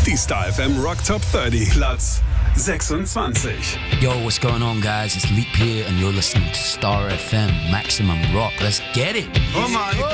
Die Star FM Rock Top 30, Platz 26. Yo, what's going on, guys? It's Leap here, and you're listening to Star FM Maximum Rock. Let's get it. Oh, man.